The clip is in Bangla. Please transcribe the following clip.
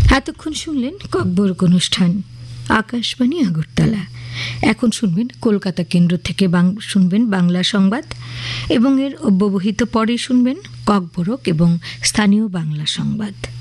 এতক্ষণ শুনলেন ককবরক অনুষ্ঠান, আকাশবাণী আগরতলা। এখন শুনবেন কলকাতা কেন্দ্র থেকে শুনবেন বাংলা সংবাদ এবং এর অব্যবহিত পরে শুনবেন ককবরক এবং স্থানীয় বাংলা সংবাদ।